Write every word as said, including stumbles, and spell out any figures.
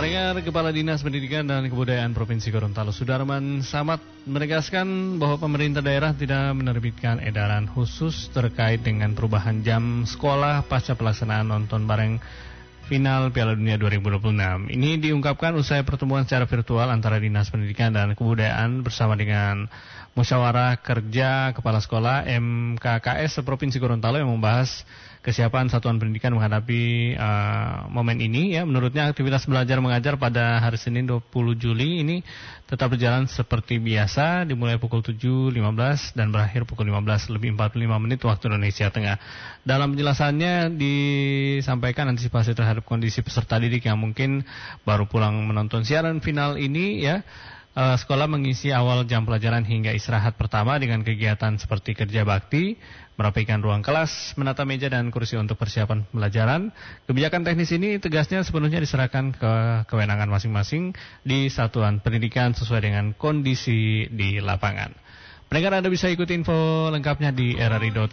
Pendengar, Kepala Dinas Pendidikan dan Kebudayaan Provinsi Gorontalo Sudarman Samad menegaskan bahwa pemerintah daerah tidak menerbitkan edaran khusus terkait dengan perubahan jam sekolah pasca pelaksanaan nonton bareng final Piala Dunia dua ribu dua puluh enam. Ini diungkapkan usai pertemuan secara virtual antara Dinas Pendidikan dan Kebudayaan bersama dengan Musyawarah Kerja Kepala Sekolah M K K S Provinsi Gorontalo yang membahas kesiapan satuan pendidikan menghadapi uh, momen ini. Ya, menurutnya aktivitas belajar mengajar pada hari Senin dua puluh Juli ini tetap berjalan seperti biasa, dimulai pukul tujuh lima belas dan berakhir pukul lima belas lebih empat puluh lima menit waktu Indonesia Tengah. Dalam penjelasannya disampaikan antisipasi terhadap kondisi peserta didik yang mungkin baru pulang menonton siaran final ini, ya. Uh, sekolah mengisi awal jam pelajaran hingga istirahat pertama dengan kegiatan seperti kerja bakti, merapikan ruang kelas, menata meja dan kursi untuk persiapan pembelajaran. Kebijakan teknis ini tegasnya sepenuhnya diserahkan ke kewenangan masing-masing di satuan pendidikan sesuai dengan kondisi di lapangan. Pendengar, Anda bisa ikuti info lengkapnya di r r i dot